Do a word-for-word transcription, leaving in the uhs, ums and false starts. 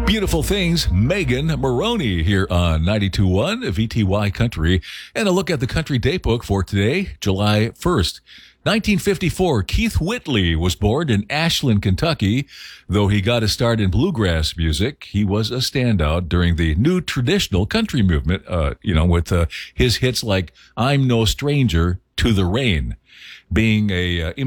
Beautiful Things, Megan Maroney here on ninety-two point one V T Y Country. And a look at the Country Daybook for today, July first. nineteen fifty-four, Keith Whitley was born in Ashland, Kentucky. Though he got a start in bluegrass music, he was a standout during the new traditional country movement, uh, you know, with uh, his hits like I'm No Stranger to the Rain. Being a uh,